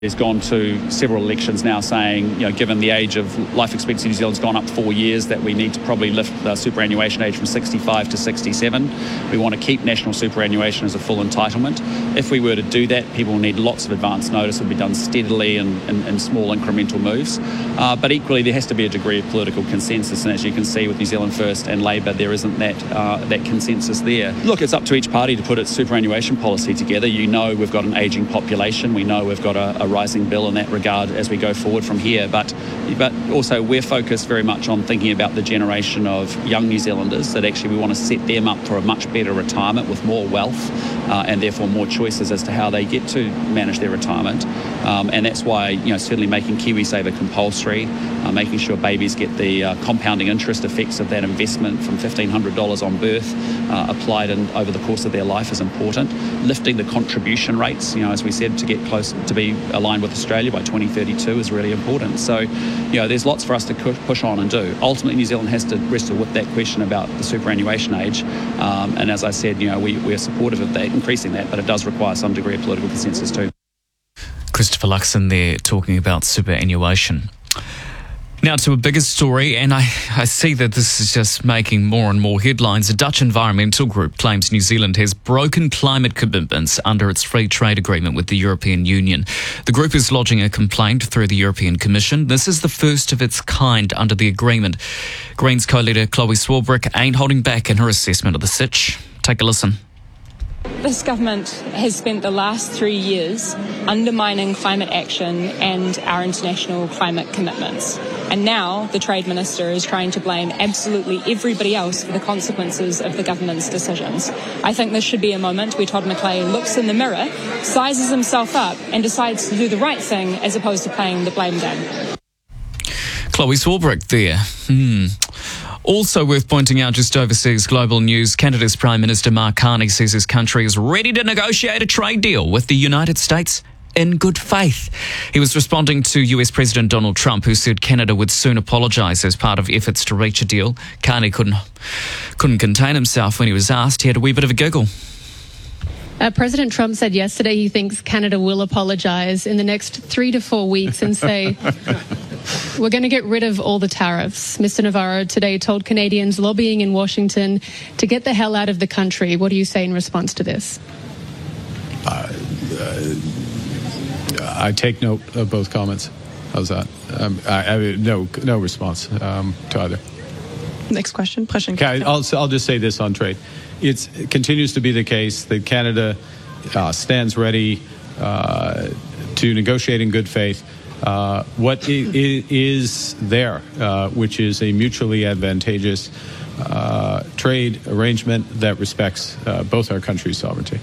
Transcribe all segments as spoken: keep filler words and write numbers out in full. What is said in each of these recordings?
He's gone to several elections now saying, you know, given the age of life expectancy in New Zealand's gone up four years, that we need to probably lift the superannuation age from sixty-five to sixty-seven. We want to keep national superannuation as a full entitlement. If we were to do that, people will need lots of advance notice. It would be done steadily and in, in small incremental moves. Uh, but equally, there has to be a degree of political consensus. And as you can see with New Zealand First and Labour, there isn't that, uh, that consensus there. Look, it's up to each party to put its superannuation policy together. You know we've got an ageing population. We know we've got a, a rising bill in that regard as we go forward from here. But but also we're focused very much on thinking about the generation of young New Zealanders, that actually we want to set them up for a much better retirement with more wealth uh, and therefore more choices as to how they get to manage their retirement. Um, and that's why, you know, certainly making KiwiSaver compulsory, uh, making sure babies get the uh, compounding interest effects of that investment from fifteen hundred dollars on birth uh, applied in, over the course of their life is important. Lifting the contribution rates, you know, as we said, to get close to be aligned with Australia by twenty thirty-two is really important. So, you know, there's lots for us to push on and do. Ultimately, New Zealand has to wrestle with that question about the superannuation age. Um, and as I said, you know, we, we're supportive of that, increasing that, but it does require some degree of political consensus too. Christopher Luxon there talking about superannuation. Now to a bigger story, and I, I see that this is just making more and more headlines. A Dutch environmental group claims New Zealand has broken climate commitments under its free trade agreement with the European Union. The group is lodging a complaint through the European Commission. This is the first of its kind under the agreement. Greens co-leader Chloe Swarbrick ain't holding back in her assessment of the sitch. Take a listen. This government has spent the last three years undermining climate action and our international climate commitments. And now the Trade Minister is trying to blame absolutely everybody else for the consequences of the government's decisions. I think this should be a moment where Todd McClay looks in the mirror, sizes himself up and decides to do the right thing as opposed to playing the blame game. Chloe Swarbrick there. Hmm. Also worth pointing out, just overseas global news, Canada's Prime Minister Mark Carney says his country is ready to negotiate a trade deal with the United States in good faith. He was responding to U S President Donald Trump, who said Canada would soon apologise as part of efforts to reach a deal. Carney couldn't, couldn't contain himself when he was asked. He had a wee bit of a giggle. Uh, President Trump said yesterday he thinks Canada will apologise in the next three to four weeks and say, we're going to get rid of all the tariffs. Mister Navarro today told Canadians lobbying in Washington to get the hell out of the country. What do you say in response to this? Uh, uh, I take note of both comments. How's that? Um, I, I, no, no response um, to either. Next question. Okay, I'll, I'll just say this on trade. It's, it continues to be the case that Canada uh, stands ready uh, to negotiate in good faith uh, what I- is there, uh, which is a mutually advantageous uh, trade arrangement that respects uh, both our countries' sovereignty.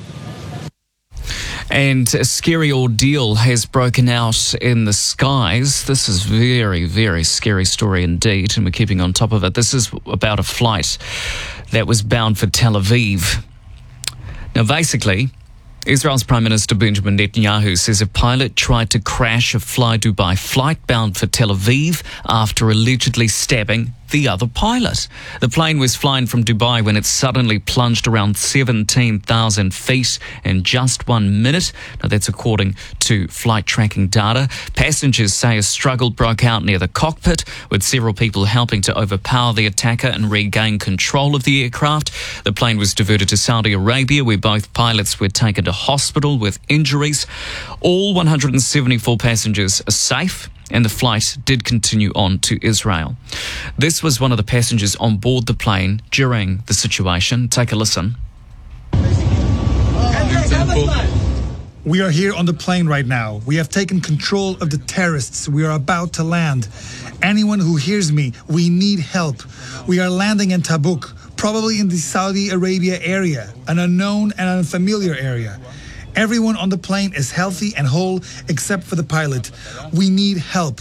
And a scary ordeal has broken out in the skies. This is very, very scary story indeed, and we're keeping on top of it. This is about a flight that was bound for Tel Aviv. Now, basically, Israel's Prime Minister Benjamin Netanyahu says a pilot tried to crash a Fly Dubai flight bound for Tel Aviv after allegedly stabbing the other pilot. The plane was flying from Dubai when it suddenly plunged around seventeen thousand feet in just one minute. Now, that's according to flight tracking data. Passengers say a struggle broke out near the cockpit, with several people helping to overpower the attacker and regain control of the aircraft. The plane was diverted to Saudi Arabia, where both pilots were taken to hospital with injuries. All one hundred seventy-four passengers are safe, and the flight did continue on to Israel. This was one of the passengers on board the plane during the situation. Take a listen. We are here on the plane right now. We have taken control of the terrorists. We are about to land. Anyone who hears me, we need help. We are landing in Tabuk, probably in the Saudi Arabia area, an unknown and unfamiliar area. Everyone on the plane is healthy and whole except for the pilot. We need help.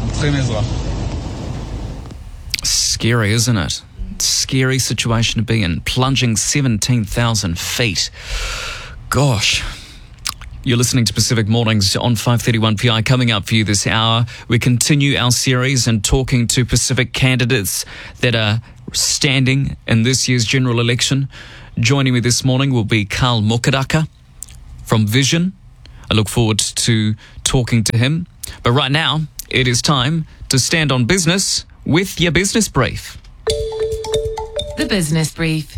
Scary, isn't it? Scary situation to be in. Plunging seventeen thousand feet. Gosh. You're listening to Pacific Mornings on five thirty-one P I. Coming up for you this hour, we continue our series and talking to Pacific candidates that are standing in this year's general election. Joining me this morning will be Carl Mokaraka from Vision, I look forward to talking to him. But right now, it is time to stand on business with your business brief. The Business Brief.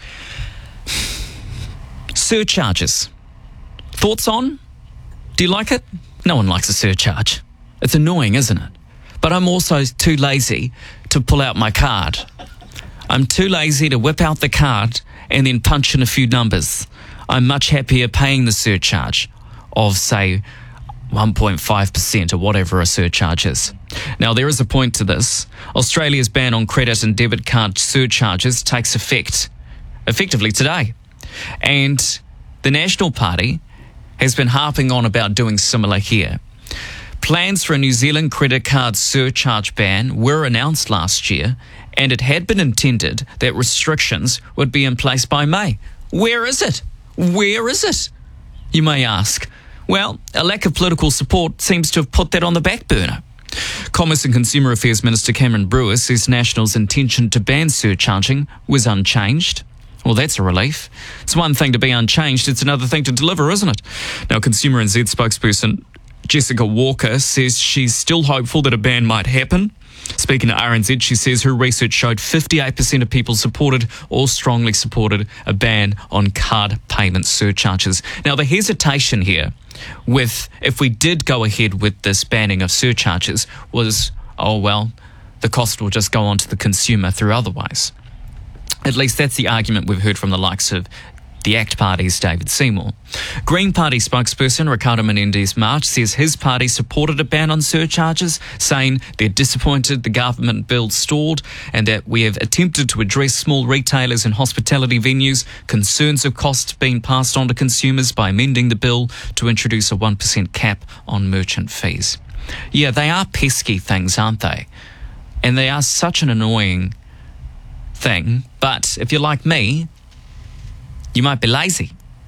Surcharges. Thoughts on? Do you like it? No one likes a surcharge. It's annoying, isn't it? But I'm also too lazy to pull out my card. I'm too lazy to whip out the card and then punch in a few numbers. I'm much happier paying the surcharge of, say, one point five percent or whatever a surcharge is. Now, there is a point to this. Australia's ban on credit and debit card surcharges takes effect effectively today. And the National Party has been harping on about doing similar here. Plans for a New Zealand credit card surcharge ban were announced last year, and it had been intended that restrictions would be in place by May. Where is it? Where is it? You may ask. Well, a lack of political support seems to have put that on the back burner. Commerce and Consumer Affairs Minister Cameron Brewer says National's intention to ban surcharging was unchanged. Well, that's a relief. It's one thing to be unchanged, it's another thing to deliver, isn't it? Now, Consumer N Z spokesperson Jessica Walker says she's still hopeful that a ban might happen. Speaking to R N Z, she says her research showed fifty-eight percent of people supported or strongly supported a ban on card payment surcharges. Now, the hesitation here with if we did go ahead with this banning of surcharges was, oh, well, the cost will just go on to the consumer through otherwise. At least that's the argument we've heard from the likes of the ACT Party's David Seymour. Green Party spokesperson Ricardo Menendez-March says his party supported a ban on surcharges, saying they're disappointed the government bill stalled and that we have attempted to address small retailers and hospitality venues' concerns of costs being passed on to consumers by amending the bill to introduce a one percent cap on merchant fees. Yeah, they are pesky things, aren't they? And they are such an annoying thing. But if you're like me, you might be lazy.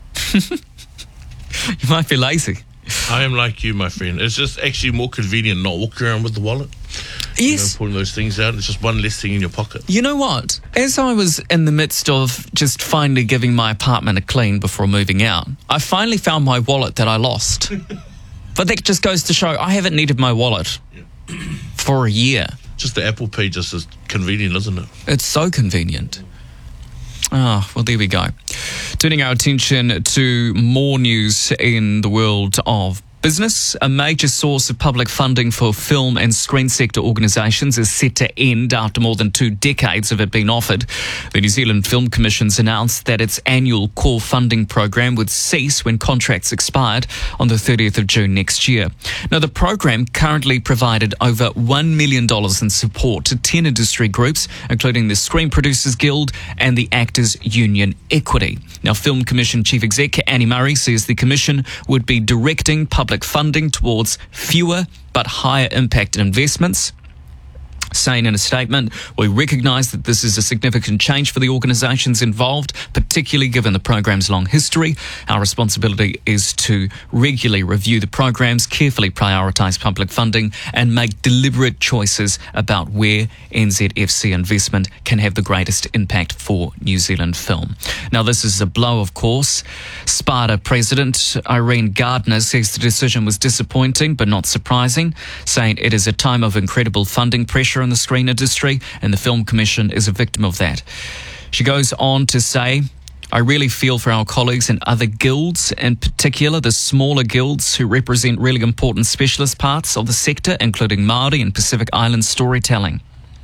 You might be lazy. I am like you, my friend. It's just actually more convenient not walking around with the wallet. Yes. You know, pulling those things out. It's just one less thing in your pocket. You know what? As I was in the midst of just finally giving my apartment a clean before moving out, I finally found my wallet that I lost. But that just goes to show I haven't needed my wallet yeah. for a year. Just the Apple Pay just is convenient, isn't it? It's so convenient. Ah, oh, well, there we go. Turning our attention to more news in the world of business. A major source of public funding for film and screen sector organisations is set to end after more than two decades of it being offered. The New Zealand Film Commission's announced that its annual core funding program would cease when contracts expired on the thirtieth of June next year. Now, the program currently provided over one million dollars in support to ten industry groups, including the Screen Producers Guild and the Actors Union Equity. Now, Film Commission Chief Exec Annie Murray says the Commission would be directing public funding towards fewer but higher impact investments. Saying in a statement, we recognise that this is a significant change for the organisations involved, particularly given the program's long history. Our responsibility is to regularly review the programs, carefully prioritise public funding and make deliberate choices about where N Z F C investment can have the greatest impact for New Zealand film. Now, this is a blow, of course. SPARTA President Irene Gardner says the decision was disappointing but not surprising, saying it is a time of incredible funding pressure in the screen industry, and the Film Commission is a victim of that. She goes on to say, I really feel for our colleagues in other guilds, in particular the smaller guilds who represent really important specialist parts of the sector, including Māori and Pacific Island storytelling.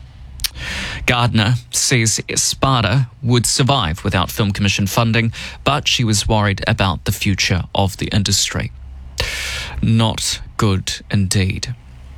Gardner says SPARTA would survive without Film Commission funding, but she was worried about the future of the industry. Not good indeed.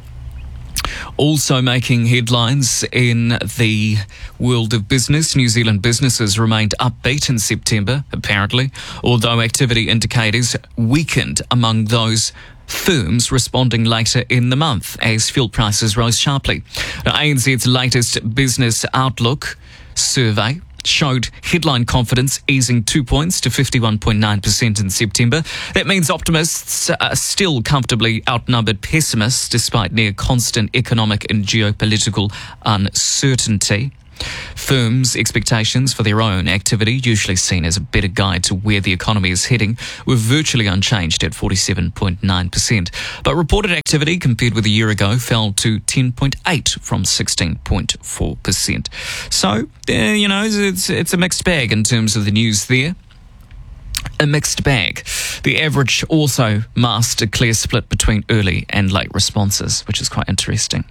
Also making headlines in the world of business, New Zealand businesses remained upbeat in September, apparently, although activity indicators weakened among those firms responding later in the month as fuel prices rose sharply. Now, A N Z's latest Business Outlook survey showed headline confidence easing two points to fifty-one point nine percent in September. That means optimists are still comfortably outnumbered pessimists despite near constant economic and geopolitical uncertainty. Firms' expectations for their own activity, usually seen as a better guide to where the economy is heading, were virtually unchanged at forty-seven point nine percent. But reported activity compared with a year ago fell to ten point eight from sixteen point four percent. So, uh, you know, it's, it's a mixed bag in terms of the news there. A mixed bag. The average also masked a clear split between early and late responses, which is quite interesting.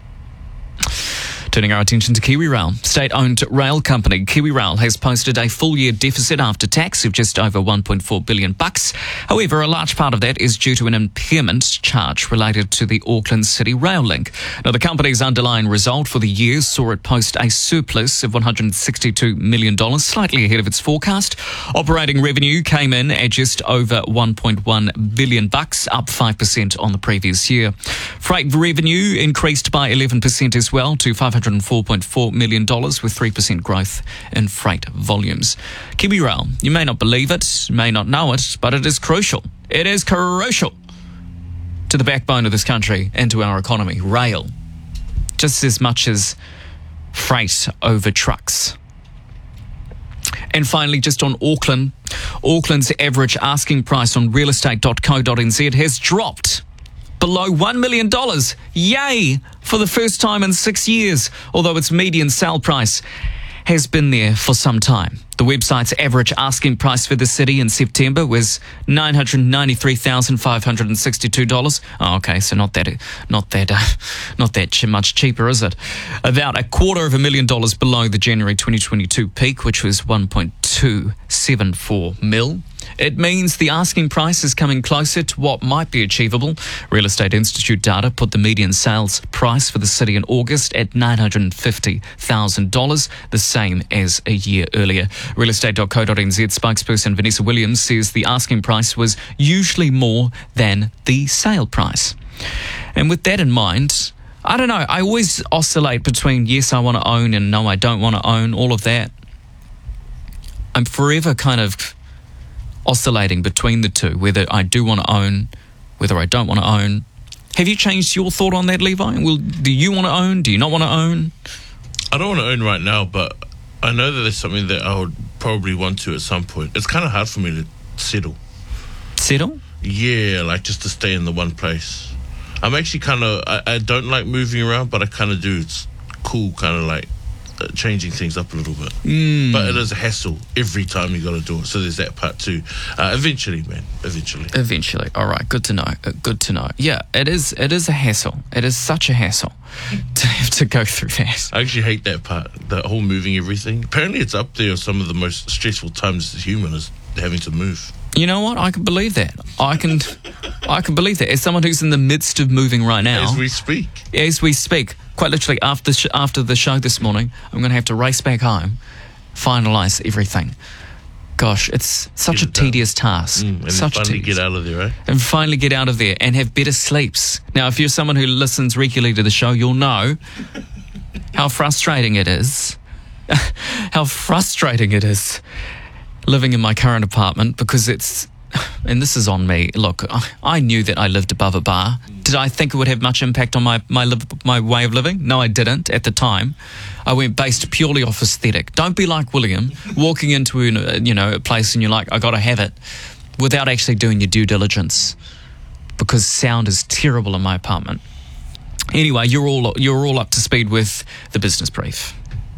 Turning our attention to KiwiRail. State-owned rail company KiwiRail has posted a full-year deficit after tax of just over one point four billion bucks. However, a large part of that is due to an impairment charge related to the Auckland City Rail link. Now, the company's underlying result for the year saw it post a surplus of one hundred sixty-two million dollars, slightly ahead of its forecast. Operating revenue came in at just over one point one billion bucks, up five percent on the previous year. Freight revenue increased by eleven percent as well to five hundred four point four million dollars, with three percent growth in freight volumes. KiwiRail, you may not believe it, may not know it, but it is crucial. It is crucial to the backbone of this country and to our economy. Rail, just as much as freight over trucks. And finally, just on Auckland, Auckland's average asking price on real estate dot co dot n z has dropped below one million dollars. Yay! For the first time in six years, although its median sale price has been there for some time. The website's average asking price for the city in September was nine hundred ninety-three thousand five hundred sixty-two dollars. Oh, okay, so not that, not that, uh, not that ch- much cheaper, is it? About a quarter of a million dollars below the January twenty twenty-two peak, which was one point two seven four mil. It means the asking price is coming closer to what might be achievable. Real Estate Institute data put the median sales price for the city in August at nine hundred fifty thousand dollars, the same as a year earlier. real estate dot co dot n z spokesperson Vanessa Williams says the asking price was usually more than the sale price. And with that in mind, I don't know, I always oscillate between yes, I want to own and no, I don't want to own, all of that. I'm forever kind of oscillating between the two, whether I do want to own, whether I don't want to own. Have you changed your thought on that, Levi? Well, do you want to own? Do you not want to own? I don't want to own right now, but I know that there's something that I would probably want to at some point. It's kind of hard for me to settle. Settle? Yeah, like just to stay in the one place. I'm actually kind of, I, I don't like moving around, but I kind of do. It's cool, kind of like uh, changing things up a little bit. Mm. But it is a hassle every time you got to do it. So there's that part too. Uh, eventually, man, eventually. Eventually. All right, good to know. Uh, good to know. Yeah, it is It is a hassle. It is such a hassle to have to go through that. I actually hate that part, that whole moving everything. Apparently it's up there some of the most stressful times as a human is having to move. You know what? I can believe that. I can I can believe that. As someone who's in the midst of moving right now. As we speak. As we speak. Quite literally, after, sh- after the show this morning, I'm going to have to race back home, finalise everything. Gosh, it's such Get a it done. tedious task. Mm, and such then finally tedious. get out of there, eh? And finally get out of there and have better sleeps. Now, if you're someone who listens regularly to the show, you'll know how frustrating it is. how frustrating it is living in my current apartment, because it's, and this is on me. Look, I knew that I lived above a bar. Did I think it would have much impact on my my, live, my way of living? No, I didn't at the time. I went based purely off aesthetic. Don't be like William, walking into a, you know, a place and you're like, I got to have it, without actually doing your due diligence, because sound is terrible in my apartment. Anyway, you're all you're all up to speed with the business brief.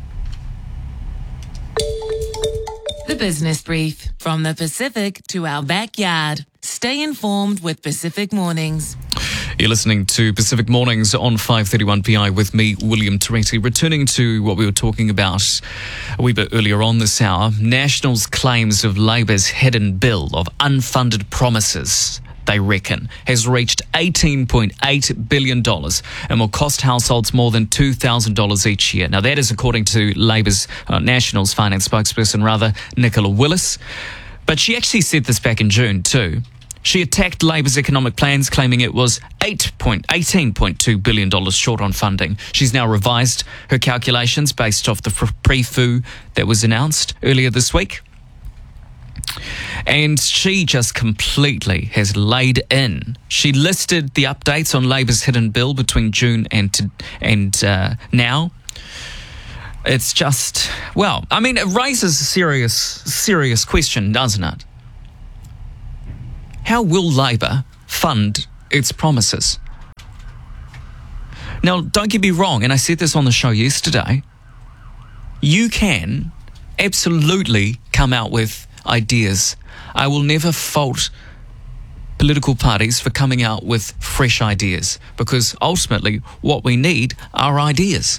The Business Brief. From the Pacific to our backyard. Stay informed with Pacific Mornings. You're listening to Pacific Mornings on five thirty-one P I with me, William Toretti. Returning to what we were talking about a wee bit earlier on this hour, National's claims of Labour's hidden bill of unfunded promises, they reckon, has reached eighteen point eight billion dollars and will cost households more than two thousand dollars each year. Now, that is according to Labour's, uh, National's finance spokesperson, rather, Nicola Willis. But she actually said this back in June too. She attacked Labour's economic plans, claiming it was eighteen point two billion dollars short on funding. She's now revised her calculations based off the pre-fu that was announced earlier this week. And she just completely has laid in. She listed the updates on Labour's hidden bill between June and to, and uh, now. It's just, well, I mean, it raises a serious, serious question, doesn't it? How will Labour fund its promises? Now, don't get me wrong, and I said this on the show yesterday, you can absolutely come out with ideas. I will never fault political parties for coming out with fresh ideas, because ultimately what we need are ideas.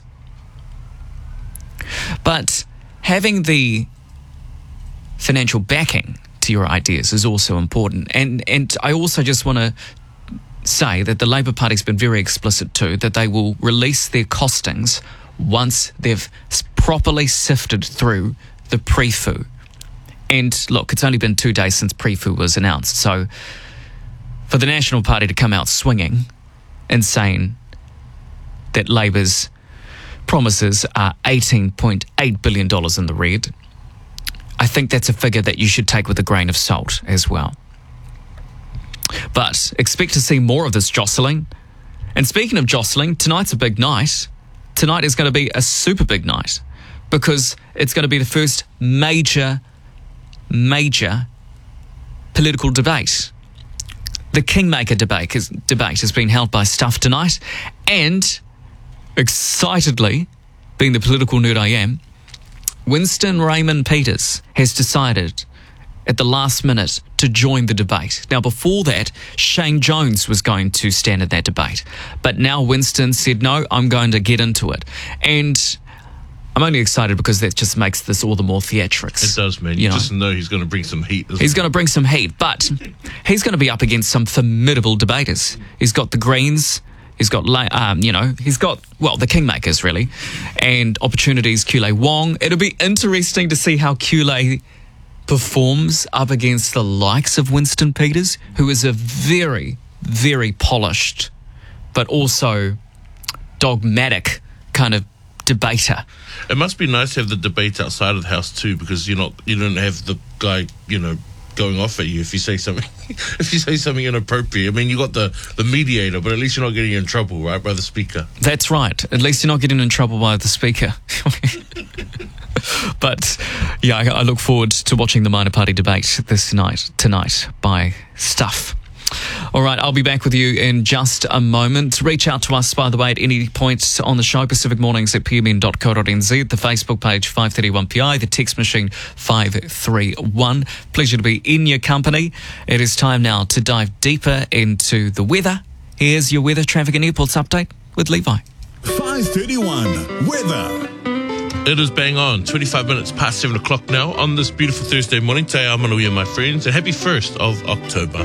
But having the financial backing to your ideas is also important. And and I also just want to say that the Labour Party's been very explicit too, that they will release their costings once they've properly sifted through the pre-F U. And look, it's only been two days since pre-F U was announced, so for the National Party to come out swinging and saying that Labour's promises are eighteen point eight billion dollars in the red, I think that's a figure that you should take with a grain of salt as well. But expect to see more of this jostling. And speaking of jostling, tonight's a big night. Tonight is going to be a super big night because it's going to be the first major, major political debate. The Kingmaker debate, is, debate has been held by Stuff tonight, and excitedly, being the political nerd I am, Winston Raymond Peters has decided at the last minute to join the debate. Now, before that, Shane Jones was going to stand at that debate. But now Winston said, no, I'm going to get into it. And I'm only excited because that just makes this all the more theatrics. It does, man. You, you know? just know he's going to bring some heat. He's it? going to bring some heat, but he's going to be up against some formidable debaters. He's got the Greens. He's got, um, you know, he's got, well, the Kingmakers, really, and Opportunities, Kule Wong. It'll be interesting to see how Kule performs up against the likes of Winston Peters, who is a very, very polished, but also dogmatic kind of debater. It must be nice to have the debate outside of the house too, because you're not, you don't have the guy, you know, going off at you if you say something if you say something inappropriate. I mean, you got the the mediator, but at least you're not getting in trouble, right, by the speaker. That's right. At least you're not getting in trouble by the speaker. But yeah, I, I look forward to watching the minor party debate this night tonight by Stuff. All right, I'll be back with you in just a moment. Reach out to us, by the way, at any point on the show, Pacific Mornings at p m n dot co dot n z, the Facebook page five thirty-one P I, the text machine five three one. Pleasure to be in your company. It is time now to dive deeper into the weather. Here's your weather, traffic and airports update with Levi. five thirty-one weather. It is bang on, twenty-five minutes past seven o'clock now on this beautiful Thursday morning. Te Amanuia, my friends, and happy first of October.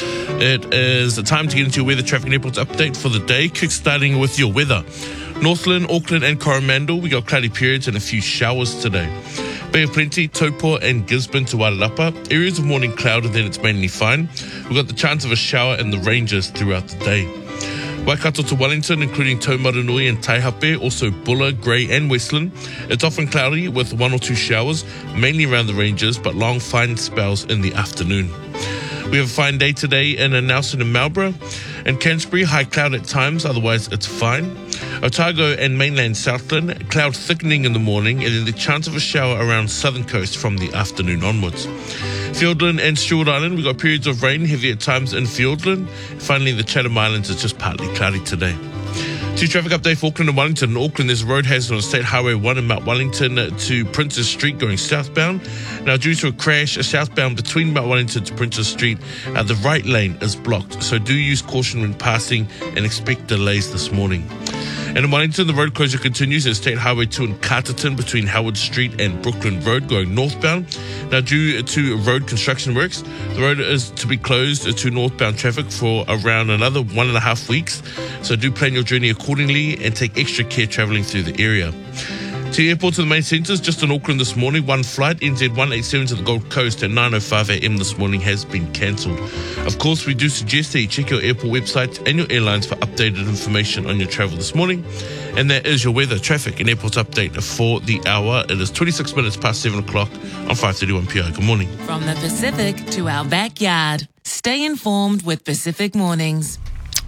It is the time to get into your weather, traffic and airports update for the day, kick-starting with your weather. Northland, Auckland and Coromandel, we got cloudy periods and a few showers today. Bay of Plenty, Taupo and Gisborne to Wairarapa. Areas of morning cloud and then it's mainly fine. We've got the chance of a shower in the ranges throughout the day. Waikato to Wellington, including Taumarunui and Taihape, also Bulla, Grey and Westland. It's often cloudy with one or two showers, mainly around the ranges, but long fine spells in the afternoon. We have a fine day today in Nelson and Marlborough. And Canterbury, high cloud at times, otherwise it's fine. Otago and mainland Southland, cloud thickening in the morning, and then the chance of a shower around southern coast from the afternoon onwards. Fiordland and Stewart Island, we've got periods of rain, heavy at times in Fiordland. Finally, the Chatham Islands, it's just partly cloudy today. Two traffic update for Auckland and Wellington. In Auckland, there's a road hazard on State Highway one in Mount Wellington to Princess Street going southbound. Now, due to a crash, a southbound between Mount Wellington to Princess Street, uh, the right lane is blocked. So do use caution when passing and expect delays this morning. And in Wellington, the road closure continues at State Highway two in Carterton between Howard Street and Brooklyn Road going northbound. Now, due to road construction works, the road is to be closed to northbound traffic for around another one and a half weeks. So do plan your journey accordingly and take extra care travelling through the area. To airports and the main centres, just in Auckland this morning, one flight, N Z one eighty-seven to the Gold Coast at nine oh five a m this morning has been cancelled. Of course, we do suggest that you check your airport website and your airlines for updated information on your travel this morning. And that is your weather, traffic and airports update for the hour. It is twenty-six minutes past seven o'clock on five thirty-one P I. Good morning. From the Pacific to our backyard, stay informed with Pacific Mornings.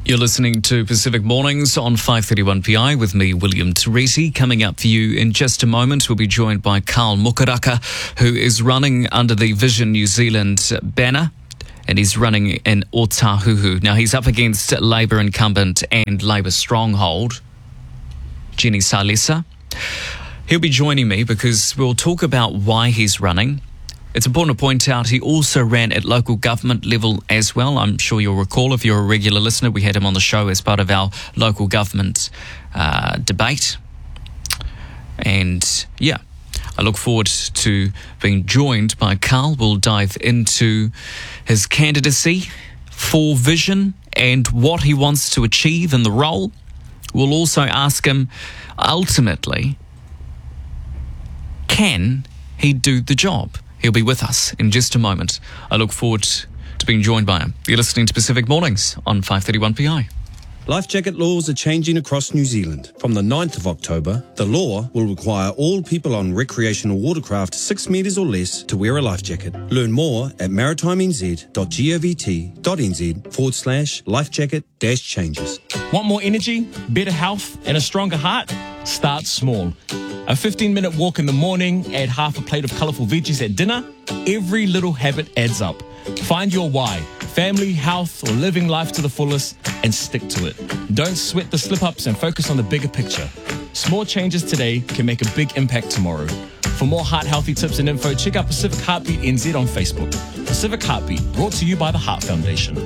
You're listening to Pacific Mornings on five thirty-one P I with me, William Teresi. Coming up for you in just a moment, we'll be joined by Carl Mukaraka, who is running under the Vision New Zealand banner, and he's running in Otahuhu. Now, he's up against Labour incumbent and Labour stronghold, Jenny Salesa. He'll be joining me because we'll talk about why he's running. It's important to point out he also ran at local government level as well. I'm sure you'll recall, if you're a regular listener, we had him on the show as part of our local government uh, debate. And yeah, I look forward to being joined by Carl. We'll dive into his candidacy for Vision and what he wants to achieve in the role. We'll also ask him, ultimately, can he do the job? He'll be with us in just a moment. I look forward to being joined by him. You're listening to Pacific Mornings on five thirty-one P I. Life jacket laws are changing across New Zealand. From the ninth of October, the law will require all people on recreational watercraft six metres or less to wear a life jacket. Learn more at maritimez.govt.nz forward slash life jacket dash changes. Want more energy, better health, and a stronger heart? Start small. A fifteen minute walk in the morning, add half a plate of colourful veggies at dinner. Every little habit adds up. Find your why, family, health, or living life to the fullest, and stick to it. Don't sweat the slip-ups and focus on the bigger picture. Small changes today can make a big impact tomorrow. For more heart-healthy tips and info, check out Pacific Heartbeat N Z on Facebook. Pacific Heartbeat, brought to you by the Heart Foundation.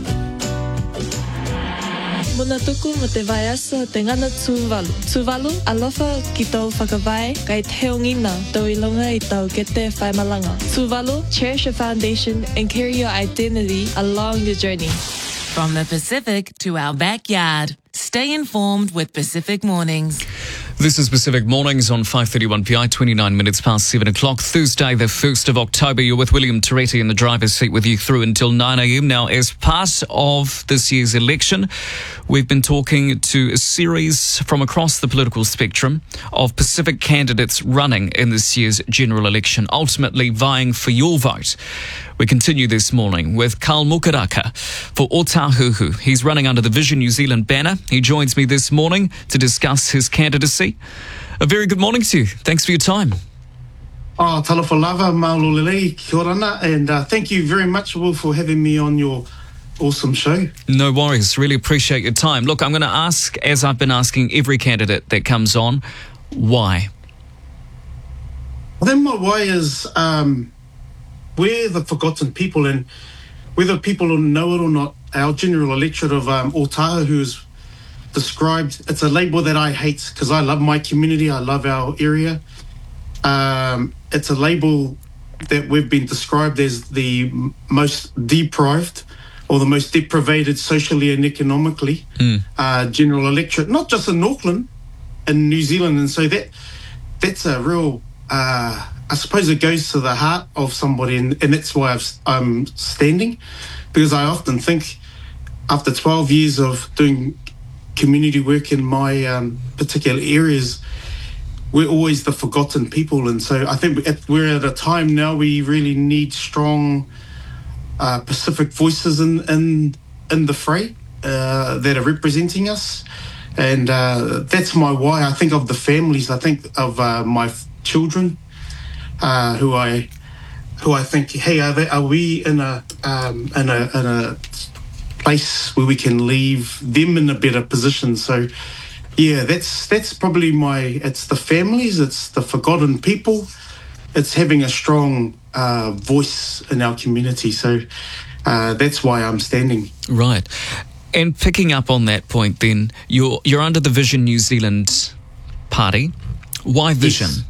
Muna tuku mo te vaiasa te ngana Tuvalu. Tuvalu, alofa ki tau whakawai, kai teo ngina tau ilonga I tau kete whaimalanga. Tuvalu, cherish your foundation and carry your identity along your journey. From the Pacific to our backyard, stay informed with Pacific Mornings. This is Pacific Mornings on five thirty-one P I, twenty-nine minutes past seven o'clock, Thursday, the first of October. You're with William Teresi in the driver's seat with you through until nine a.m. Now, as part of this year's election, we've been talking to a series from across the political spectrum of Pacific candidates running in this year's general election, ultimately vying for your vote. We continue this morning with Carl Mukaraka for Otahuhu. He's running under the Vision New Zealand banner. He joins me this morning to discuss his candidacy. A very good morning to you. Thanks for your time. Oh, talofa lava, maulolelei, kia orana, and uh, thank you very much, Will, for having me on your awesome show. No worries. Really appreciate your time. Look, I'm going to ask, as I've been asking every candidate that comes on, why? Well, then my why is... Um, we're the forgotten people, and whether people know it or not, our general electorate of um, Otahuhu is described, it's a label that I hate because I love my community, I love our area. Um, it's a label that we've been described as the m- most deprived or the most deprivated socially and economically mm. uh, general electorate, not just in Auckland, in New Zealand. And so that that's a real... Uh, I suppose it goes to the heart of somebody, and, and that's why I've, I'm standing, because I often think after twelve years of doing community work in my um, particular areas, we're always the forgotten people. And so I think we're at a time now we really need strong uh, Pacific voices in, in, in the fray uh, that are representing us. And uh, that's my why. I think of the families, I think of uh, my f- children, Uh, who I, who I think, hey, are, they, are we in a um, in a in a place where we can leave them in a better position? So, yeah, that's that's probably my. It's the families, it's the forgotten people, it's having a strong uh, voice in our community. So uh, that's why I'm standing. Right, and picking up on that point, then you're you're under the Vision New Zealand party. Why Vision? Yes.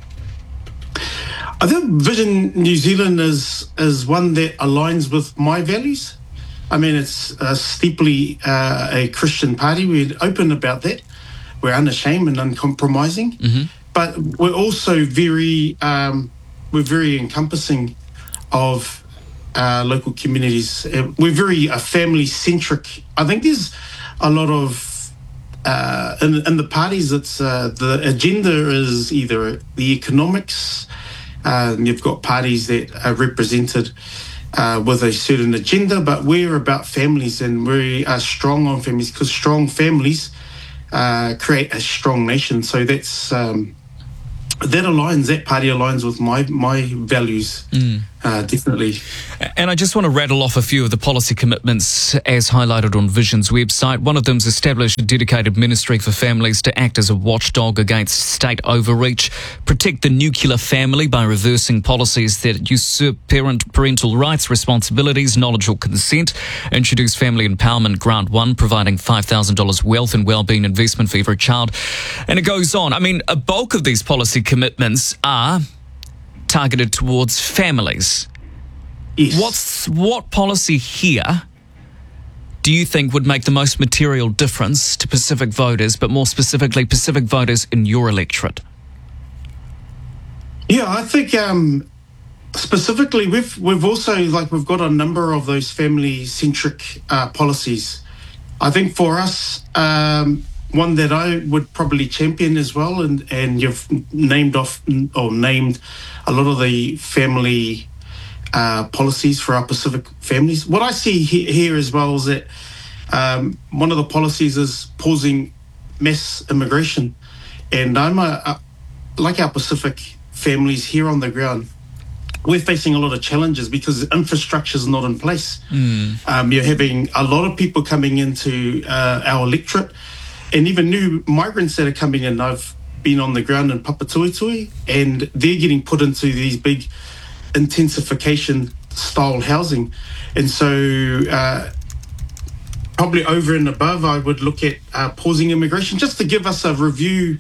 I think Vision New Zealand is is one that aligns with my values. I mean, it's uh, steeply uh, a Christian party. We're open about that. We're unashamed and uncompromising. Mm-hmm. But we're also very um, we're very encompassing of uh, local communities. Uh, we're very uh, family centric. I think there's a lot of uh, in, in the parties. It's uh, the agenda is either the economics. Um, you've got parties that are represented uh, with a certain agenda, but we're about families, and we are strong on families, because strong families uh, create a strong nation. So that's um, that aligns, that party aligns with my my values, mm. uh, definitely. And I just want to rattle off a few of the policy commitments as highlighted on Vision's website. One of them is establish a dedicated ministry for families to act as a watchdog against state overreach, protect the nuclear family by reversing policies that usurp parent parental rights, responsibilities, knowledge or consent, introduce Family Empowerment Grant one, providing five thousand dollars wealth and wellbeing investment for every child. And it goes on. I mean, a bulk of these policy commitments are targeted towards families. Yes. What's what policy here do you think would make the most material difference to Pacific voters, but more specifically Pacific voters in your electorate? Yeah, I think um, specifically we've we've also like we've got a number of those family centric uh, policies. I think for us, um, one that I would probably champion as well, and and you've named off or named a lot of the family Uh, policies for our Pacific families. What I see he- here as well is that um, one of the policies is pausing mass immigration. And I'm a, a, like our Pacific families here on the ground, we're facing a lot of challenges because infrastructure is not in place. Mm. Um, you're having a lot of people coming into uh, our electorate, and even new migrants that are coming in. I've been on the ground in Papatuitui, and they're getting put into these big intensification style housing. And so uh, probably over and above, I would look at uh, pausing immigration, just to give us a review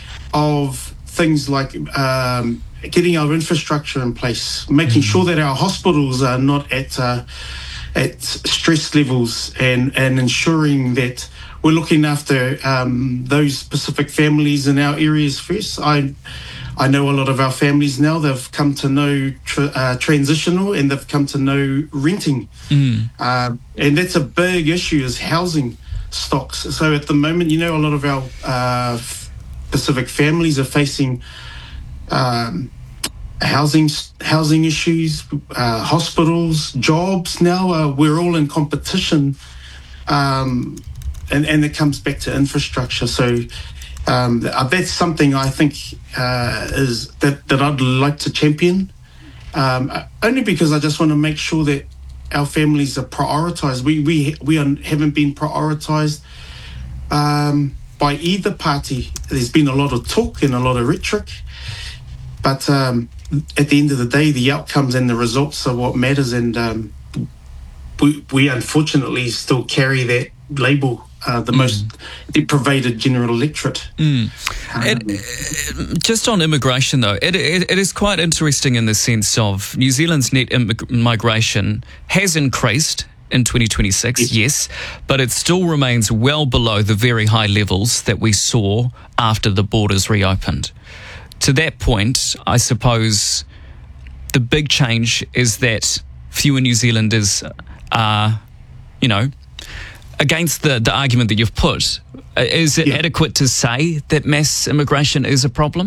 of things like um, getting our infrastructure in place, making sure that our hospitals are not at uh, at stress levels, and, and ensuring that we're looking after um, those specific families in our areas first. I I know a lot of our families now, they've come to know tra- uh, transitional, and they've come to know renting. Mm. Uh, and that's a big issue, is housing stocks. So at the moment, you know, a lot of our uh, Pacific families are facing um, housing housing issues, uh, hospitals, jobs. Now uh, we're all in competition, um, and, and it comes back to infrastructure. So Um, that's something I think uh, is that, that I'd like to champion, um, only because I just want to make sure that our families are prioritised. We we we are, haven't been prioritised um, by either party. There's been a lot of talk and a lot of rhetoric, but um, at the end of the day, the outcomes and the results are what matters. And um, we we unfortunately still carry that label. Uh, the mm. most deprivated general electorate. Mm. It, it, just on immigration, though, it, it, it is quite interesting in the sense of New Zealand's net immig- migration has increased in twenty twenty-six, yes. yes, but it still remains well below the very high levels that we saw after the borders reopened. To that point, I suppose the big change is that fewer New Zealanders are, you know, against the, the argument that you've put, is it yeah. adequate to say that mass immigration is a problem?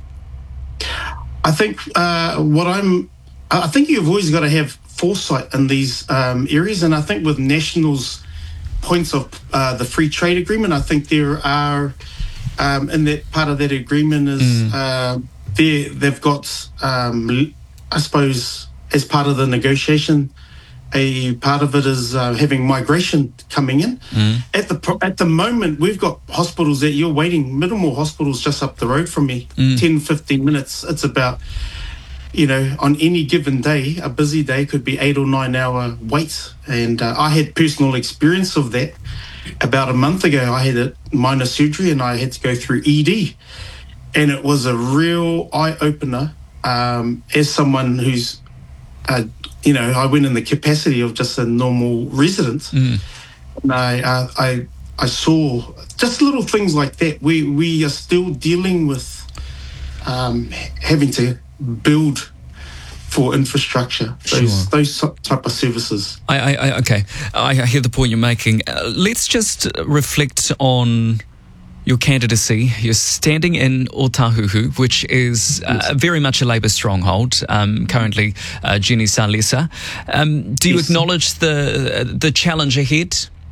I think uh, what I'm, I think you've always got to have foresight in these um, areas, and I think with National's points of uh, the free trade agreement, I think there are, um, in that part of that agreement is mm. uh, they they've got, um, I suppose, as part of the negotiation, a part of it is uh, having migration coming in. Mm. At the at the moment, we've got hospitals that you're waiting, Middlemore Hospital's just up the road from me, mm. ten, fifteen minutes. It's about, you know, on any given day, a busy day could be eight or nine hour wait. And uh, I had personal experience of that. About a month ago, I had a minor surgery and I had to go through E D. And it was a real eye-opener um, as someone who's uh, you know, I went in the capacity of just a normal resident. Mm. And I, uh, I, I saw just little things like that. We we are still dealing with um, having to build for infrastructure, those sure. those type of services. I, I, I okay, I hear the point you're making. Uh, let's just reflect on your candidacy. You're standing in Otahuhu, which is uh, very much a Labour stronghold, um, currently uh, Jenny Salesa. Um, do you Yes. acknowledge the the challenge ahead?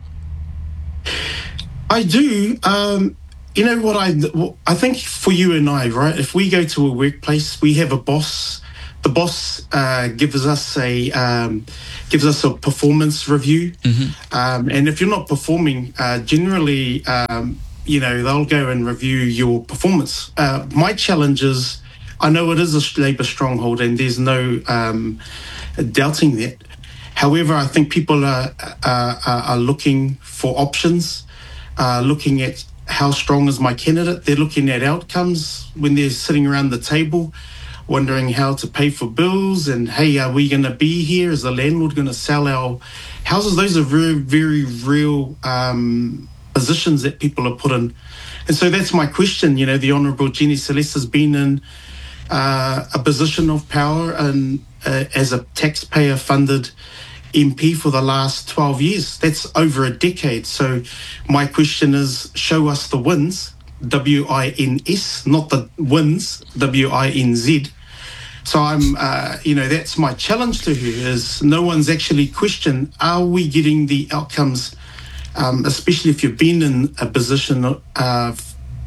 I do. Um, you know what I I think for you and I, right? If we go to a workplace, we have a boss. The boss uh, gives us a um, gives us a performance review, um, and if you're not performing, uh, generally, um, you know, they'll go and review your performance. Uh, my challenge is, I know it is a Labour stronghold, and there's no um, doubting that. However, I think people are are, are looking for options, uh, looking at how strong is my candidate. They're looking at outcomes when they're sitting around the table, wondering how to pay for bills and, hey, are we going to be here? Is the landlord going to sell our houses? Those are very, very real um, positions that people are put in. And so that's my question. You know, the Honourable Jenny Salesa has been in uh, a position of power and uh, as a taxpayer-funded M P for the last twelve years. That's over a decade. So my question is, show us the wins, W I N S, not the wins, W I N Z. So I'm, uh, you know, that's my challenge to her, is no one's actually questioned, are we getting the outcomes, um, especially if you've been in a position, uh,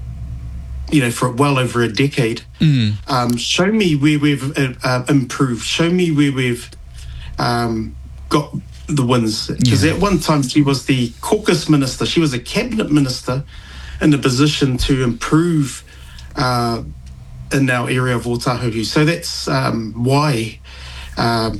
you know, for well over a decade. Mm. Um, show me where we've uh, uh, improved. Show me where we've um, got the wins. Because Yeah. at one time she was the caucus minister. She was a cabinet minister in a position to improve uh, in our area of Otahuhu. So that's um, why um,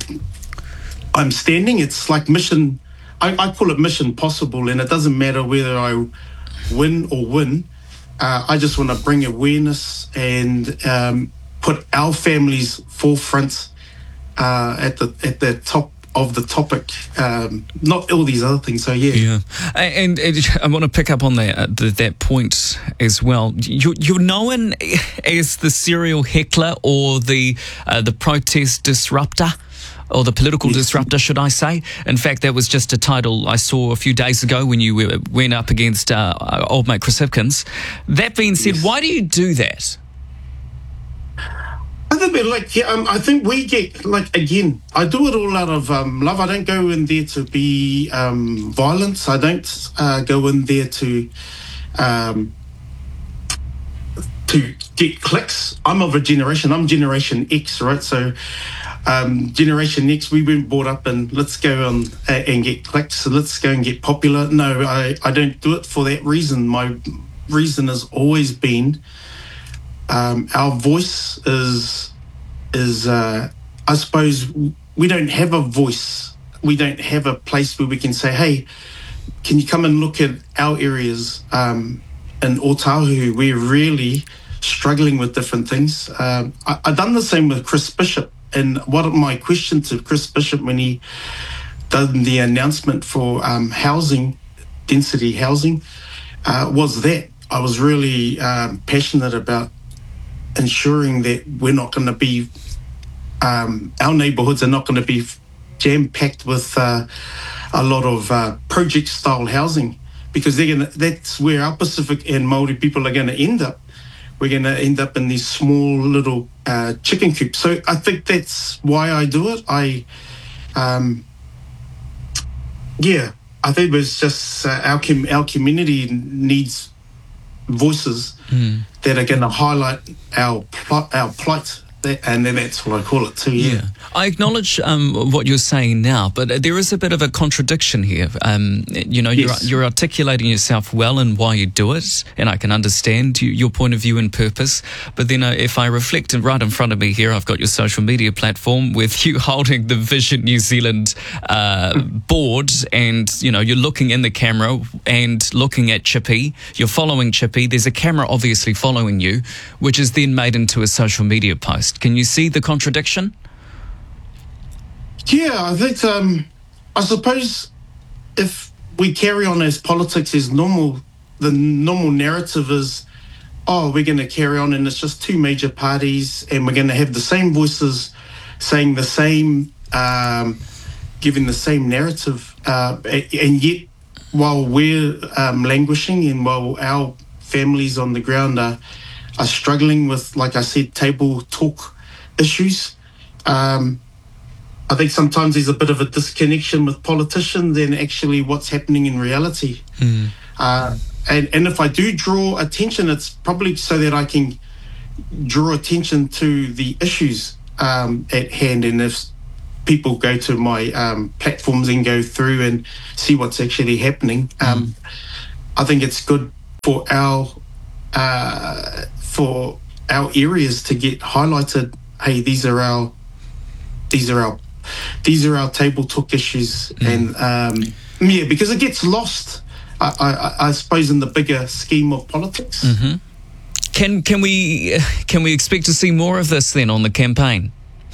I'm standing. It's like mission, I, I call it mission possible, and it doesn't matter whether I win or win. Uh, I just want to bring awareness and um, put our families forefront uh, at the at the top of the topic, um, not all these other things. So yeah, Yeah, and, and I want to pick up on that uh, the, that point as well. You, you're known as the serial heckler or the uh, the protest disruptor, or the political disruptor, should I say. In fact, that was just a title I saw a few days ago when you were, went up against uh, old mate Chris Hipkins. That being said, Yes. why do you do that? I think, like, yeah, um, I think we get, like, again, I do it all out of um, love. I don't go in there to be um, violent. I don't uh, go in there to um, to get clicks. I'm of a generation. I'm Generation X, right? So um, Generation X, we weren't brought up in let's go on uh, and get clicks. So let's go and get popular. No, I, I don't do it for that reason. My reason has always been Um, our voice is is uh, I suppose we don't have a voice. We don't have a place where we can say, hey, can you come and look at our areas um, in Otahuhu? We're really struggling with different things. Um, I, I done the same with Chris Bishop, and what my question to Chris Bishop when he done the announcement for um, housing, density housing, uh, was that I was really um, passionate about ensuring that we're not going to be, um, our neighbourhoods are not going to be jam-packed with uh, a lot of uh, project-style housing, because they're gonna, that's where our Pacific and Māori people are going to end up. We're going to end up in these small little uh, chicken coops. So I think that's why I do it. I, um, yeah, I think it's just uh, our com- our community needs voices Mm. that are going to highlight our pl- our plight, and then that's what I call it too. Yeah, Yeah. I acknowledge um, what you're saying now, but there is a bit of a contradiction here. Um, you know, Yes. you're, you're articulating yourself well and why you do it, and I can understand you, your point of view and purpose. But then uh, if I reflect, and right in front of me here, I've got your social media platform with you holding the Vision New Zealand uh, board, and, you know, you're looking in the camera and looking at Chippy. You're following Chippy. There's a camera obviously following you, which is then made into a social media post. Can you see the contradiction? yeah. I think um, I suppose if we carry on as politics as normal, the normal narrative is, oh, we're going to carry on, and it's just two major parties, and we're going to have the same voices saying the same, um, giving the same narrative, uh, a- and yet while we're um, languishing and while our families on the ground are, are struggling with, like I said, table talk issues. Um, I think sometimes there's a bit of a disconnection with politicians and actually what's happening in reality. Mm. Uh, and, and if I do draw attention, it's probably so that I can draw attention to the issues um, at hand. And if people go to my um, platforms and go through and see what's actually happening, um, mm. I think it's good for our uh, for our areas to get highlighted. Hey, these are our these are our these are our table talk issues, mm. and um, yeah, because it gets lost, I, I, I suppose, in the bigger scheme of politics. Mm-hmm. Can can we can we expect to see more of this then on the campaign?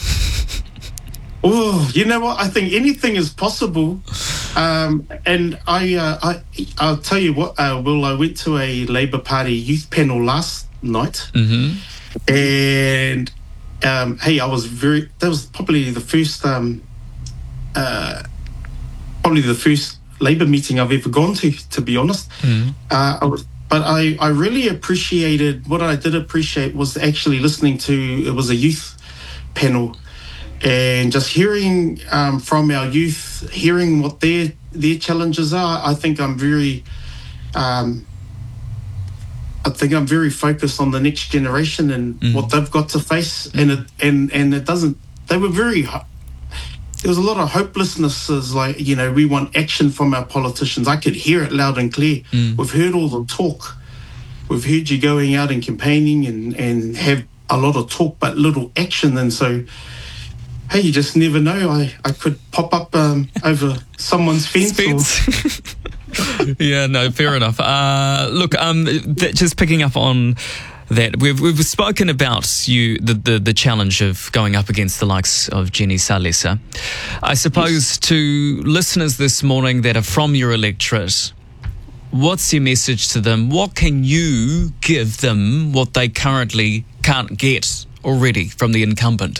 Oh, you know what? I think anything is possible, um, and I, uh, I I'll tell you what. Uh, Will, I went to a Labour Party youth panel last night, mm-hmm. and. Um, hey, I was very. That was probably the first, um, uh, probably the first Labour meeting I've ever gone to. To be honest, mm. uh, I was, but I, I really appreciated. What I did appreciate was actually listening to. It was a youth panel, and just hearing um, from our youth, hearing what their their challenges are. I think I'm very. Um, I think I'm very focused on the next generation and mm. what they've got to face, and it and and it doesn't. They were very. There was a lot of hopelessness. As like, you know, we want action from our politicians. I could hear it loud and clear. Mm. We've heard all the talk. We've heard you going out and campaigning and and have a lot of talk but little action. And so, hey, you just never know. I I could pop up um, over someone's fence. Or, yeah, no, fair enough. Uh, look, um, th- just picking up on that, we've we've spoken about you the, the, the challenge of going up against the likes of Jenny Salesa. I suppose yes. To listeners this morning that are from your electorate, what's your message to them? What can you give them what they currently can't get already from the incumbent?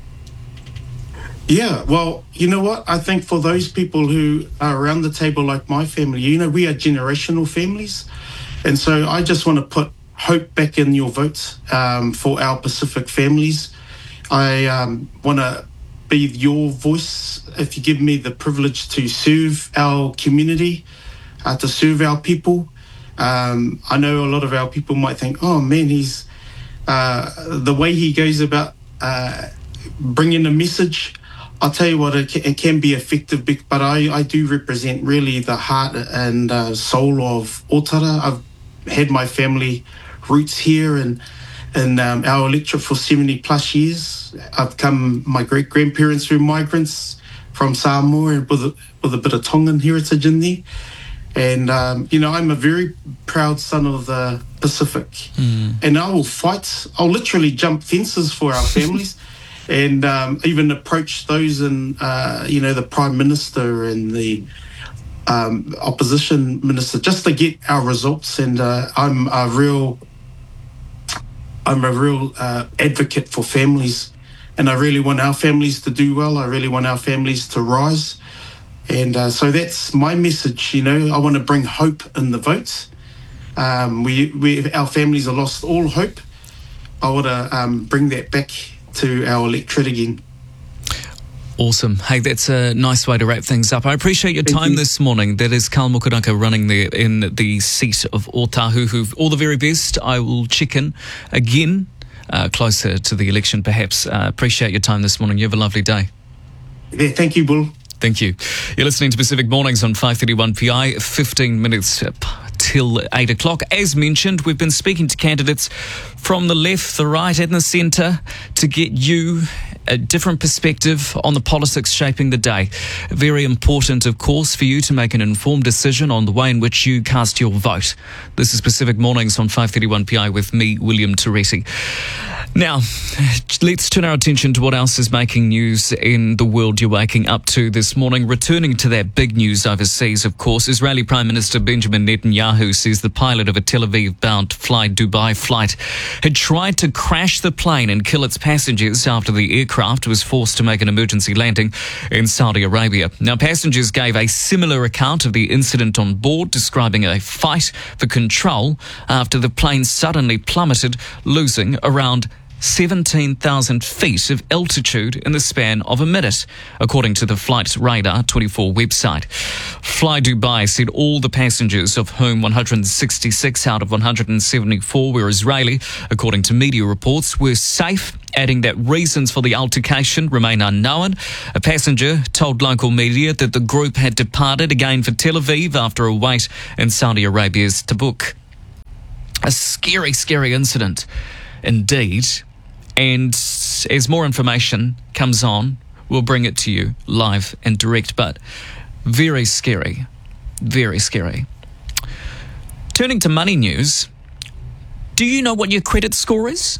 Yeah, well, you know what? I think for those people who are around the table like my family, you know, we are generational families. And so I just want to put hope back in your votes um, for our Pacific families. I um, want to be your voice if you give me the privilege to serve our community, uh, to serve our people. Um, I know a lot of our people might think, oh, man, he's uh, the way he goes about uh, bringing a message. I'll tell you what, it can, it can be effective, but I, I do represent really the heart and uh, soul of Otara. I've had my family roots here and in um, our electorate for seventy plus years. I've come, my great grandparents were migrants from Samoa with a, with a bit of Tongan heritage in there. And, um, you know, I'm a very proud son of the Pacific. Mm. And I will fight, I'll literally jump fences for our families. And um, even approach those in, uh, you know, the Prime Minister and the um, Opposition Minister just to get our results. And uh, I'm a real, I'm a real uh, advocate for families, and I really want our families to do well. I really want our families to rise, and uh, so that's my message. You know, I want to bring hope in the votes. Um, we, we, our families have lost all hope. I want to um, bring that back to our electorate again. Awesome. Hey, that's a nice way to wrap things up. I appreciate your Thank time you. this morning. That is Carl Mokuraka running the, in the seat of Otahuhu. All the very best. I will check in again uh, closer to the election, perhaps. Uh, appreciate your time this morning. You have a lovely day. Yeah, thank you, Bull. Thank you. You're listening to Pacific Mornings on five thirty-one P I, fifteen minutes till eight o'clock. As mentioned, we've been speaking to candidates from the left, the right and the centre to get you a different perspective on the politics shaping the day. Very important, of course, for you to make an informed decision on the way in which you cast your vote. This is Pacific Mornings on five thirty-one P I with me, William Toretti. Now, let's turn our attention to what else is making news in the world you're waking up to this morning. Returning to that big news overseas, of course, Israeli Prime Minister Benjamin Netanyahu says the pilot of a Tel Aviv-bound Fly Dubai flight had tried to crash the plane and kill its passengers after the aircraft was forced to make an emergency landing in Saudi Arabia. Now, passengers gave a similar account of the incident on board, describing a fight for control after the plane suddenly plummeted, losing around seventeen thousand feet of altitude in the span of a minute, according to the Flight Radar twenty-four website. Fly Dubai said all the passengers, of whom one hundred sixty-six out of one hundred seventy-four were Israeli, according to media reports, were safe, adding that reasons for the altercation remain unknown. A passenger told local media that the group had departed again for Tel Aviv after a wait in Saudi Arabia's Tabuk. A scary, scary incident indeed. And as more information comes on, we'll bring it to you live and direct, but very scary, very scary. Turning to money news, do you know what your credit score is?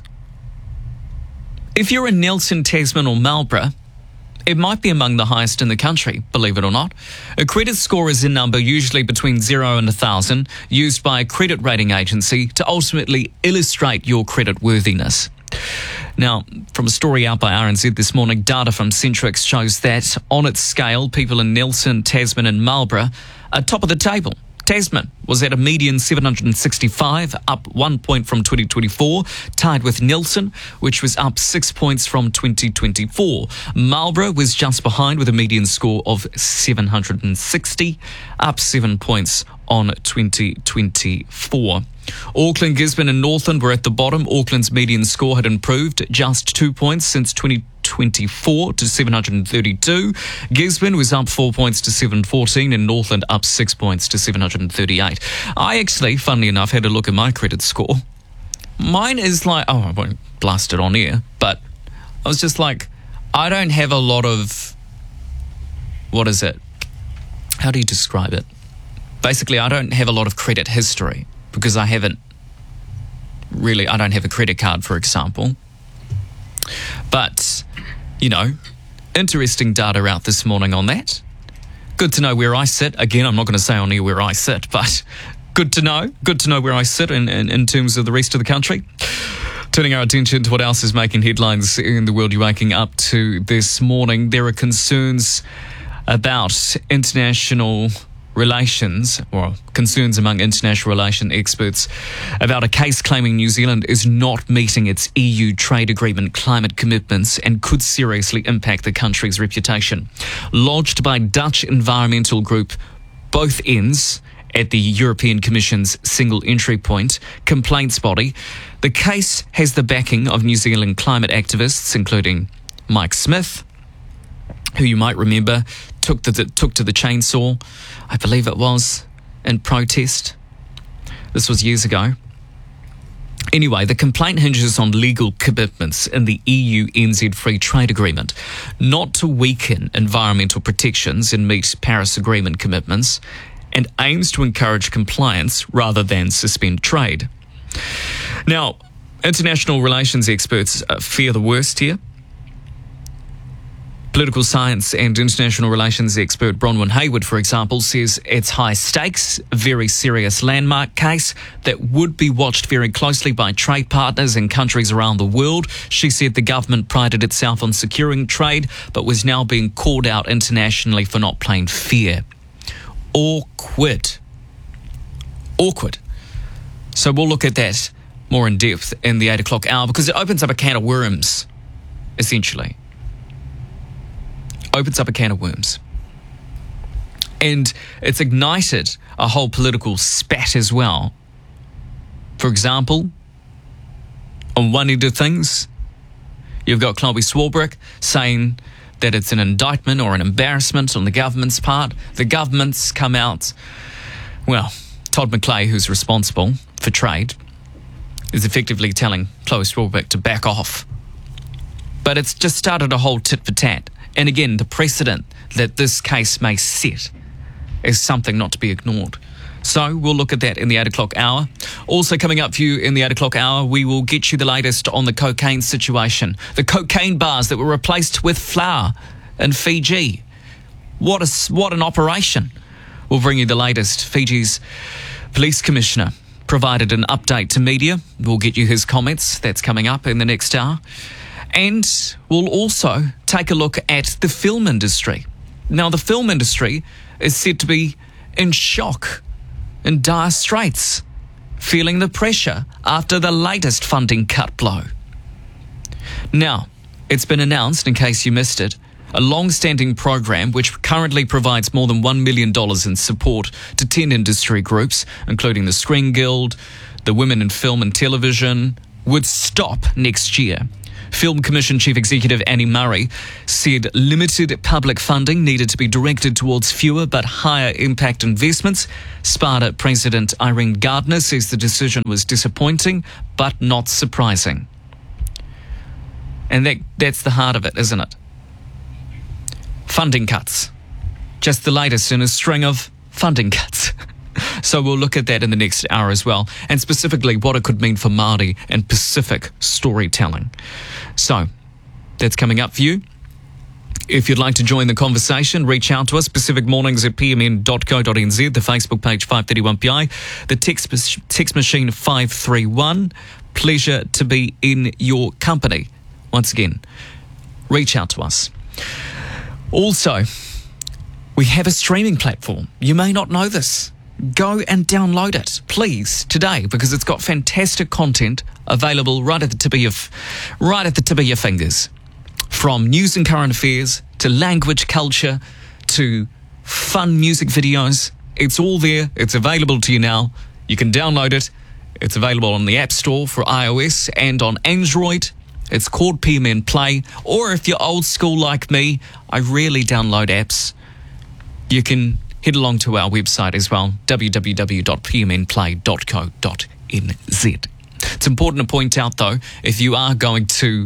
If you're in Nelson, Tasman or Marlborough, it might be among the highest in the country, believe it or not. A credit score is a number usually between zero and one thousand, used by a credit rating agency to ultimately illustrate your credit worthiness. Now, from a story out by R N Z this morning, data from Centrix shows that on its scale, people in Nelson, Tasman and Marlborough are top of the table. Tasman was at a median seven hundred sixty-five, up one point from twenty twenty-four, tied with Nelson, which was up six points from twenty twenty-four. Marlborough was just behind with a median score of seven hundred sixty, up seven points on twenty twenty-four. Auckland, Gisborne and Northland were at the bottom. Auckland's median score had improved just two points since twenty twenty-four to seven hundred thirty-two. Gisborne was up four points to seven fourteen and Northland up six points to seven hundred thirty-eight. I actually, funnily enough, had a look at my credit score. Mine is like, oh, I won't blast it on air, but I was just like, I don't have a lot of, what is it? How do you describe it? Basically, I don't have a lot of credit history because I haven't really, I don't have a credit card, for example. But, you know, interesting data out this morning on that. Good to know where I sit. Again, I'm not going to say on air where I sit, but good to know. Good to know where I sit in, in, in terms of the rest of the country. Turning our attention to what else is making headlines in the world you're waking up to this morning. There are concerns about international relations, or concerns among international relation experts about a case claiming New Zealand is not meeting its E U trade agreement climate commitments and could seriously impact the country's reputation. Lodged by Dutch environmental group Both Ends at the European Commission's single entry point complaints body, the case has the backing of New Zealand climate activists, including Mike Smith, who you might remember took the, took to the chainsaw, I believe it was, in protest. This was years ago. Anyway, the complaint hinges on legal commitments in the E U N Z Free Trade Agreement, not to weaken environmental protections and meet Paris Agreement commitments, and aims to encourage compliance rather than suspend trade. Now, international relations experts fear the worst here. Political science and international relations expert Bronwyn Hayward, for example, says it's high stakes, very serious landmark case that would be watched very closely by trade partners in countries around the world. She said the government prided itself on securing trade, but was now being called out internationally for not playing fair. Awkward. Awkward. So we'll look at that more in depth in the eight o'clock hour because it opens up a can of worms, essentially. Opens up a can of worms. And it's ignited a whole political spat as well. For example, on one end of things, you've got Chloe Swarbrick saying that it's an indictment or an embarrassment on the government's part. The government's come out, well, Todd McClay, who's responsible for trade, is effectively telling Chloe Swarbrick to back off. But it's just started a whole tit for tat. And again, the precedent that this case may set is something not to be ignored. So we'll look at that in the eight o'clock hour. Also coming up for you in the eight o'clock hour, we will get you the latest on the cocaine situation. The cocaine bars that were replaced with flour in Fiji. What a, what an operation. We'll bring you the latest. Fiji's police commissioner provided an update to media. We'll get you his comments. That's coming up in the next hour. And we'll also take a look at the film industry. Now, the film industry is said to be in shock, in dire straits, feeling the pressure after the latest funding cut blow. Now, it's been announced, in case you missed it, a long-standing program which currently provides more than one million dollars in support to ten industry groups, including the Screen Guild, the Women in Film and Television, would stop next year. Film Commission Chief Executive Annie Murray said limited public funding needed to be directed towards fewer but higher impact investments. SPADA President Irene Gardner says the decision was disappointing but not surprising. And that, that's the heart of it, isn't it? Funding cuts. Just the latest in a string of funding cuts. So we'll look at that in the next hour as well, and specifically what it could mean for Māori and Pacific storytelling. So that's coming up for you. If you'd like to join the conversation, reach out to us, Pacific Mornings at p m n dot co dot n z, the Facebook page five thirty-one P I, the text, text machine five three one. Pleasure to be in your company. Once again, reach out to us. Also, we have a streaming platform. You may not know this. Go and download it, please, today, because it's got fantastic content available right at the tip of your, right at the tip of your fingers. From news and current affairs to language, culture, to fun music videos, it's all there. It's available to you now. You can download it. It's available on the App Store for iOS and on Android. It's called P M N Play. Or if you're old school like me, I rarely download apps. You can head along to our website as well, w w w dot p m n play dot co dot n z. It's important to point out, though, if you are going to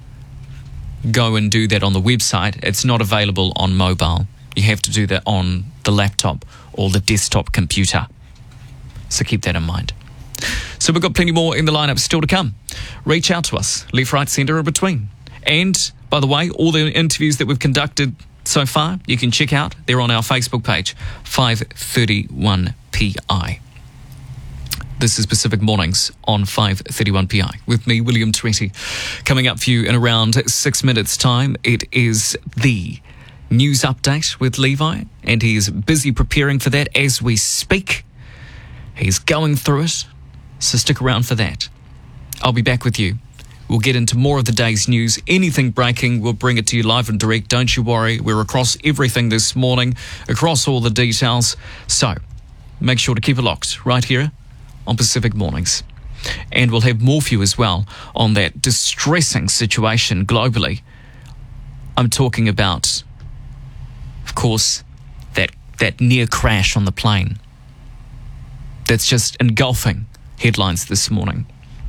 go and do that on the website, it's not available on mobile. You have to do that on the laptop or the desktop computer. So keep that in mind. So we've got plenty more in the lineup still to come. Reach out to us, left, right, centre, or between. And, by the way, all the interviews that we've conducted so far, you can check out. They're on our Facebook page, five thirty-one P I. This is Pacific Mornings on five thirty-one P I with me, William Tweety. Coming up for you in around six minutes' time, it is the news update with Levi, and he is busy preparing for that as we speak. He's going through it, so stick around for that. I'll be back with you. We'll get into more of the day's news. Anything breaking, we'll bring it to you live and direct. Don't you worry. We're across everything this morning, across all the details. So make sure to keep it locked right here on Pacific Mornings. And we'll have more for you as well on that distressing situation globally. I'm talking about, of course, that, that near crash on the plane. That's just engulfing headlines this morning.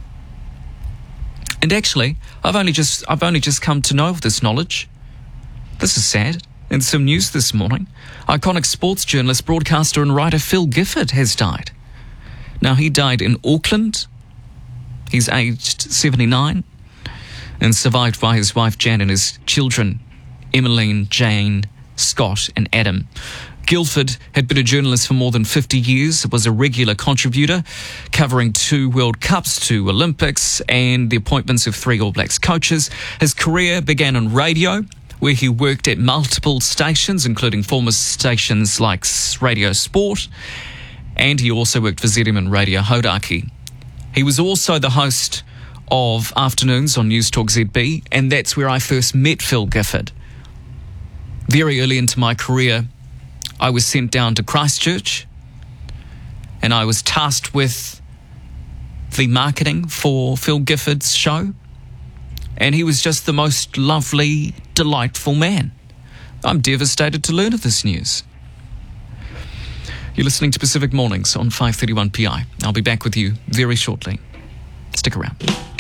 And actually, I've only just I've only just come to know of this knowledge. This is sad. In some news this morning, iconic sports journalist, broadcaster and writer Phil Gifford has died. Now, he died in Auckland. He's aged seventy-nine and survived by his wife Jan and his children, Emmeline, Jane, Scott and Adam. Guildford had been a journalist for more than fifty years, was a regular contributor, covering two World Cups, two Olympics, and the appointments of three All Blacks coaches. His career began on radio, where he worked at multiple stations, including former stations like Radio Sport, and he also worked for Z M and Radio Hodaki. He was also the host of Afternoons on News Talk Z B, and that's where I first met Phil Gifford. Very early into my career, I was sent down to Christchurch and I was tasked with the marketing for Phil Gifford's show. And he was just the most lovely, delightful man. I'm devastated to learn of this news. You're listening to Pacific Mornings on five thirty-one P I. I'll be back with you very shortly. Stick around.